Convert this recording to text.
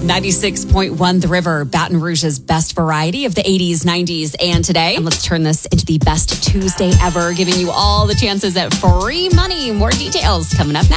96.1 The River, Baton Rouge's best variety of the 80s, 90s, and today. And let's turn this into the best Tuesday ever, giving you all the chances at free money. More details coming up next.